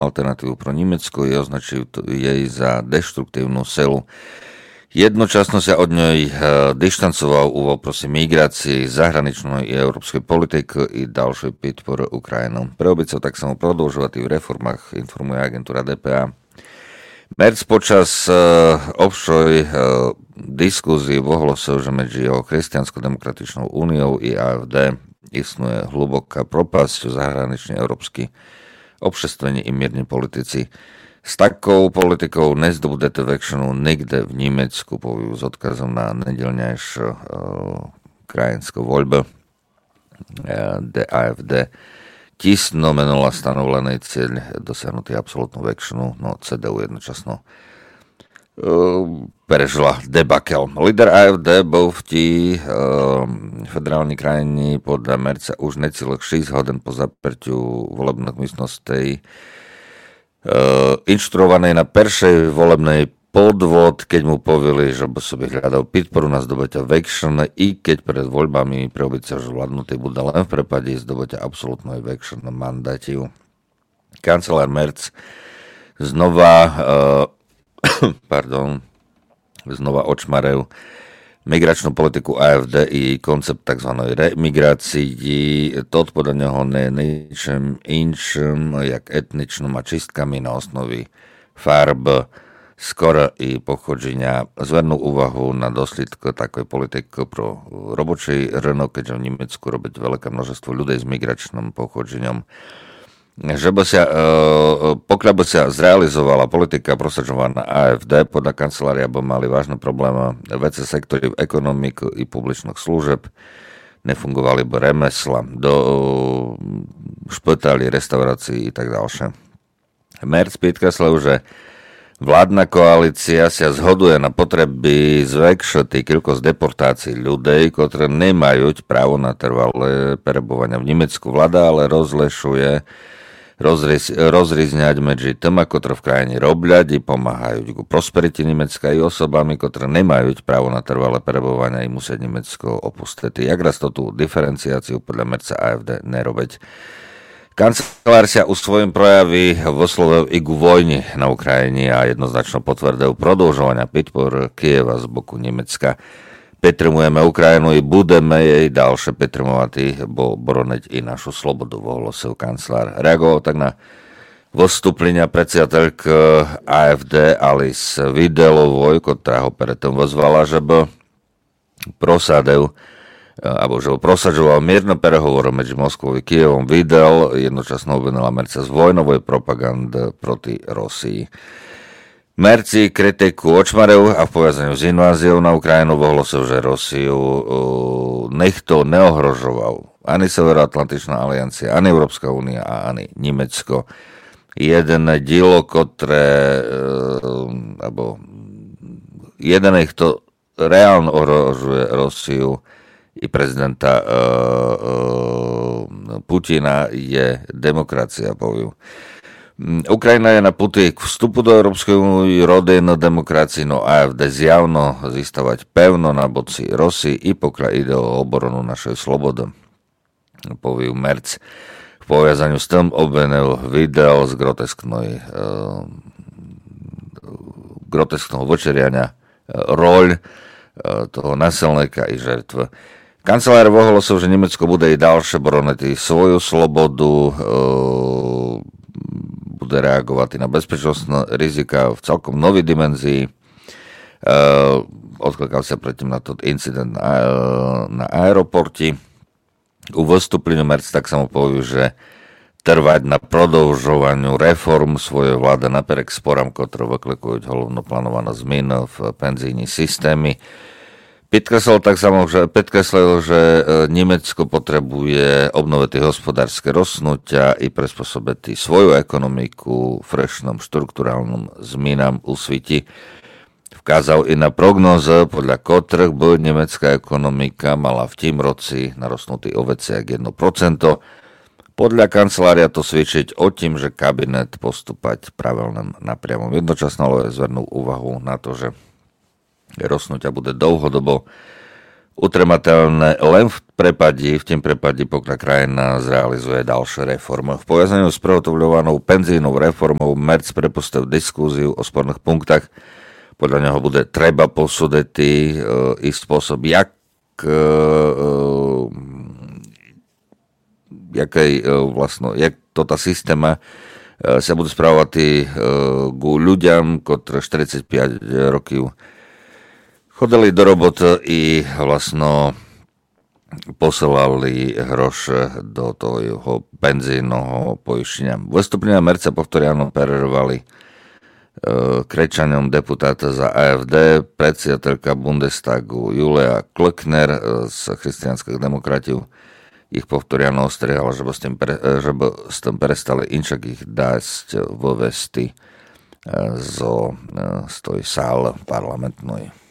alternatívu pro Nemecko, označujú jej za deštruktívnu silu. Jednočasno sa od nej dištancoval u voprosi migrácii, zahraničnej i európskej politiky i ďalšej podpory Ukrajinu. Pre obycov tak samo продовжувати v reformách, informuje agentúra DPA. Merc počas obšoj diskuzii ohlásil, že medzi jeho Kresťansko-demokratičnou úniou i AfD istnuje hluboká propasť v zahraničnej európsky obšestvení i mírni politici. S takou politikou nezdobudete väčšinu nikde v Nemecku, povijú s odkazom na nedeľnejšiu krajinskou voľbu. AfD tisno menula stanovený cieľ dosiahnutý absolútnu väčšinu, no CDU jednočasno prežila debakel. Líder AfD bol v tí federálnej krajine podľa Merca už necelých 6 hodín po zaprťu volebných místností inštruovanej na peršej volebnej podvod, keď mu povili, že by sobie hľadal podporu na zdobytia väčšiny, i keď pred voľbami pre obycia vládnutý bude len v prepade zdobytia absolútnej väčšiny mandátiu. Kancelár Merz znova očmarev migračnú politiku AfD i koncept tzv. Remigrácii. To podľa neho nie ničím inším, jak etničným a čistkami na osnovi farb, skoro i pochodzenia. Zvernú úvahu na dôsledky takoj politiky pro robočí rynok, keďže v Nemecku robiť veľké množstvo ľudí s migračným pochodžením. Že by sa, pokiaľ by sa zrealizovala politika prosadzovaná AfD, podľa kancelária by mali vážne problémy veci sektory ekonomiky i publičných služeb, nefungovali by remesla, do špitálí, restaurácií i tak ďalšie. Merz podkreslil, že vládna koalícia sa zhoduje na potreby zväčšiť koľkosť deportácií ľudí, ktorí nemajú právo na trvalé perebovanie v Nemecku. Vláda ale rozrizňať medzi tým, ktorí v krajine robľať i pomáhajú ku prosperite Nemecka i osobami, ktoré nemajú právo na trvalé perebovanie i musia Nemecko opustiť. Jak raz to tú diferenciáciu podľa Merca AfD nerobiť. Kancelár sa u svojom projaví vyslovil i ku vojni na Ukrajine a jednoznačno potvrdil продовжovania podpor Kieva z boku Nemecka. Підтримуємо Україну і будемо її далі підтримувати, бо боронить і нашу свободу, оголосив канцлер. Реагував так на виступлення председательки AfD Alice Videlovої, котра го перед тим визвала, щоб prosadzoval mierne переговори між Москвою і Києвом. Videl jednočasno obvinila Merca z vojnovej propagandy proti Rosii. Merci kritiku očmarev a v povezaniu s inváziou na Ukrajinu ohlásil, že Rosiu nikto neohrožoval. Ani Severoatlantičná aliancia, ani Európska únia a ani Nemecko. Jeden dielo, kto reálne ohrožuje Rosiu i prezidenta Putina, je demokracia, poviem. Ukrajina je na puti k vstupu do Európskej únie, rodin demokracii, no AfD zjavno zístavať pevno na boci Rosii i pokiaľ ide o obranu našej slobody. Poviem Merz. V poviazaniu s tým obvinil video z groteskného vočeriania roľ toho nasilníka i žertve. Kancelár ohlásil, že Nemecko bude i ďalšie broniť svoju slobodu, bude reagovať na bezpečnostné rizika v celkom novej dimenzii. Odklikal sa predtým na to incident na aeroporti. U vystúpleniu Merz tak samo povie, že trvať na продовжуванню reform svojej vlády napriek sporom, ktoré vyklikujú hlavno plánované zmeny v penzijní systémy. Podkreslil, že Nemecko potrebuje obnoviť hospodárske rozsnutia i prispôsobiť svoju ekonomiku frešnom štruktúrálnym zmenám u sviti. Vkázal i na prognóze, podľa ktorých by nemecká ekonomika mala v tým roci narastnúť o veci jak 1%. Podľa kancelária to svedčiť o tým, že kabinet postupať pravidelným napriamom. Jednočasno ale zvrnul úvahu na to, že rozsnutia bude dlhodobo utremateľné len v tým prepadí, pokiaľ krajina zrealizuje ďalšie reformy. V pojaznení s prehotovľovanou penzijnou reformou Merc prepustil diskúziu o sporných punktach. Podľa neho bude treba posúdiť ich spôsob, jak to tá systéma sa budú správať ku ľuďom, ktorí 45 rokov chodili do roboty i vlastno posielali hroše do toho penzijného pojišťenia. Vystúpenia Merca povtoriano prerovali krečaňom deputáta za AfD, predsiateľka Bundestagu Julia Klöckner z kresťanských demokratov. Ich povtoriano ostriehala, že by s tým prestali inčak ich dať vo vesti z tej sále parlamentnej.